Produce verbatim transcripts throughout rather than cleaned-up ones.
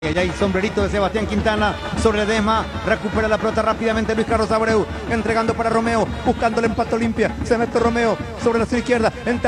Ya hay sombrerito de Sebastián Quintana sobre Ledesma, recupera la pelota rápidamente Luis Carlos Abreu, entregando para Romeo, buscando el empate Olimpia, se mete Romeo sobre la izquierda, entra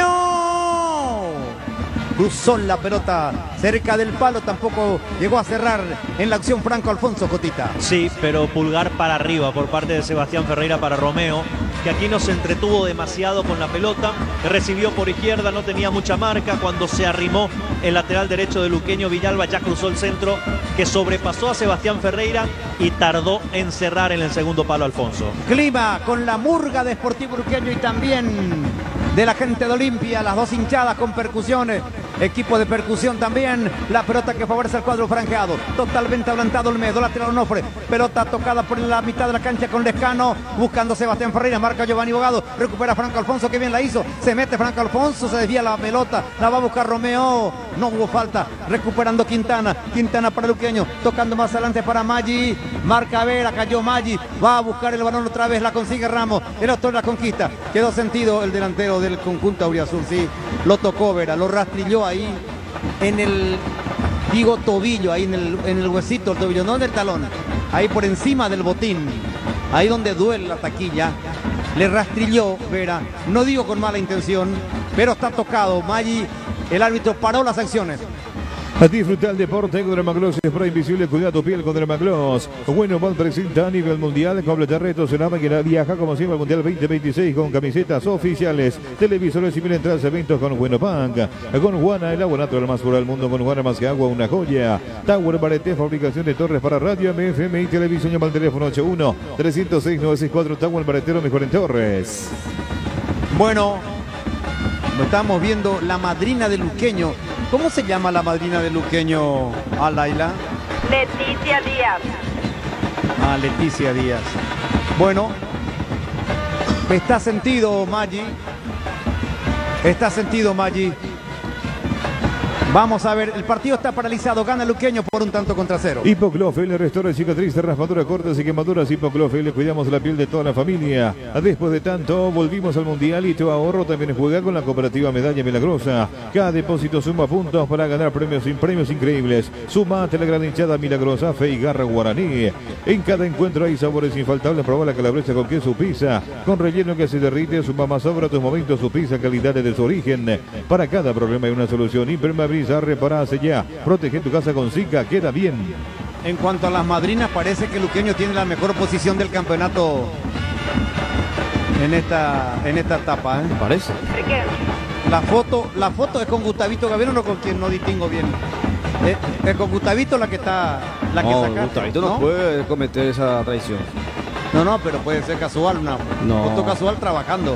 Romeo, cruzó la pelota cerca del palo, tampoco llegó a cerrar en la acción Franco Alfonso Cotita. Sí, pero pulgar para arriba por parte de Sebastián Ferreira para Romeo, que aquí no se entretuvo demasiado con la pelota, recibió por izquierda, no tenía mucha marca, cuando se arrimó el lateral derecho de Luqueño Villalba ya cruzó el centro que sobrepasó a Sebastián Ferreira y tardó en cerrar en el segundo palo Alfonso. Clima con la murga de Sportivo Luqueño y también de la gente de Olimpia, las dos hinchadas con percusiones, equipo de percusión también, la pelota que favorece al cuadro franjeado, totalmente adelantado Olmedo, lateral Onofre, pelota tocada por la mitad de la cancha con Lescano, buscando Sebastián Ferreira, marca Giovanni Bogado, recupera Franco Alfonso, que bien la hizo, se mete Franco Alfonso, se desvía la pelota, la va a buscar Romeo, no hubo falta, recuperando Quintana, Quintana para Luqueño, tocando más adelante para Maggi, marca Vera, cayó Maggi, va a buscar el balón otra vez, la consigue Ramos, el autor de la conquista, quedó sentido el delantero del conjunto auriazul, sí, lo tocó Vera, lo rastrilló ahí en el, digo tobillo, ahí en el, en el huesito, el tobillo, no en el talón, ahí por encima del botín, ahí donde duele la taquilla, le rastrilló Vera, no digo con mala intención, pero está tocado, Maggi, el árbitro paró las acciones. A disfrutar el deporte con Dermagloss Spray Invisible, cuida tu piel con Dermagloss. Bueno, Ball presenta a nivel mundial, completa retos en la máquina, viaja como siempre al Mundial veinte veintiséis con camisetas oficiales, televisores y mil entradas a eventos con Bueno Bank. Con Juana, el agua natural más pura del mundo, con Juana más que agua, una joya. Tower Bareté, fabricación de torres para radio, M F M y televisión, llama al teléfono ocho uno, tres cero seis, nueve seis cuatro, Tower Bareté, lo mejor en torres. Bueno, lo estamos viendo, la madrina de Luqueño. ¿Cómo se llama la madrina de Luqueño, a Laila? Leticia Díaz. Ah, Leticia Díaz. Bueno, está sentido Maggi. Está sentido Maggi. Vamos a ver, el partido está paralizado, gana Luqueño por un tanto contra cero. Hipoclofel, restaura cicatrices, raspadura, cortes y quemaduras. Hipoclofel, cuidamos la piel de toda la familia. Después de tanto, volvimos al Mundial y tu ahorro también juega con la cooperativa Medalla Milagrosa. Cada depósito suma puntos para ganar premios sin premios increíbles. Sumate la gran hinchada Milagrosa, Fe y Garra Guaraní. En cada encuentro hay sabores infaltables. Proba la calabresa con queso pizza, con relleno que se derrite. Suma más sabor a tus momentos, su pizza, calidad de su origen. Para cada problema hay una solución. Impermeabiliza, reparase ya. Protege tu casa con Zika, queda bien. En cuanto a las madrinas, parece que Luqueño tiene la mejor posición del campeonato en esta, en esta etapa, ¿eh? Parece. La foto, la foto es con Gustavito Gaviano, no con quien no distingo bien. Es, es con Gustavito la que está, la que no, sacaste, Gustavito no, no puede cometer esa traición. No, no, pero puede ser casual, una no. foto casual trabajando.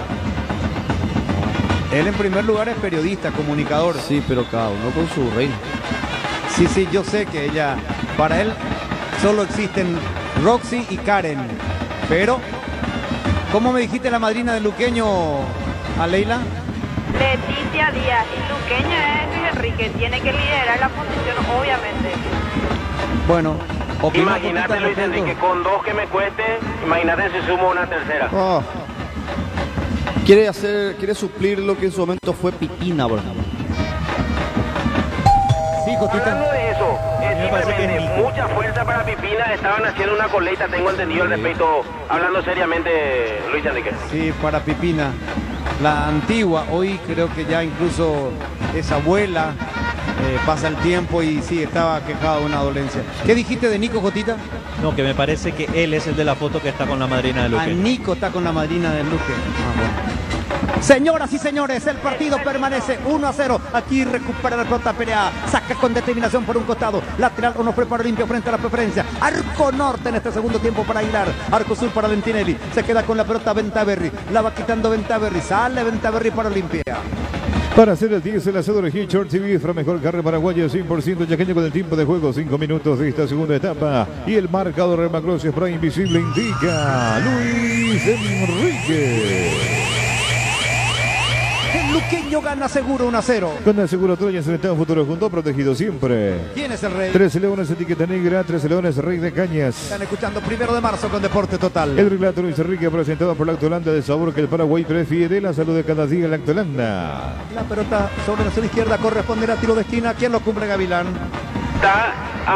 Él en primer lugar es periodista, comunicador. Sí, pero cada uno con su reino. Sí, sí, yo sé que ella, para él solo existen Roxy y Karen. Pero, ¿cómo me dijiste la madrina de Luqueño, a Leila? Leticia Díaz, y Luqueño es Luis Enrique, tiene que liderar la posición, obviamente. Bueno, imagínate Luis Enrique, con dos que me cueste, imagínate si sumo una tercera. Oh. Quiere hacer, quiere suplir lo que en su momento fue Pipina, por ejemplo. Sí, Jotita. Hablando de eso, es simplemente mucha fuerza para Pipina. Estaban haciendo una colecta, tengo entendido al respecto, hablando seriamente, Luis Enrique. Sí, para Pipina. La antigua, hoy creo que ya incluso es abuela. Eh, pasa el tiempo y sí, estaba quejado de una dolencia. ¿Qué dijiste de Nico, Jotita? No, que me parece que él es el de la foto que está con la madrina de Luque. A Nico está con la madrina de Luque. Ah, bueno. Señoras y señores, el partido permanece uno a cero. Aquí recupera la pelota Perea. Saca con determinación por un costado. Lateral Onofre para Olimpia frente a la preferencia. Arco norte en este segundo tiempo para Aguilar. Arco sur para Lentinelli. Se queda con la pelota Ventaverri. La va quitando Ventaverri. Sale Ventaverri para Olimpia. Para hacer el diez, el asado de Short T V, mejor carne paraguayo, cien por ciento yaqueño con el tiempo de juego, cinco minutos de esta segunda etapa. Y el marcador de Dermagloss Spray Invisible indica Luis Enrique. El Luqueño gana seguro uno a cero. Gana seguro Troya en el Estado Futuro junto, protegido siempre. ¿Quién es el rey? trece Leones, etiqueta negra, trece Leones, Rey de Cañas. Están escuchando Primero de Marzo con Deporte Total. El relato Luis Enrique presentado por Lactolanda, de sabor que el Paraguay prefiere, la salud de cada día Lactolanda. La pelota sobre la zona izquierda corresponderá a tiro de esquina. ¿Quién lo cumple, Gavilán? Está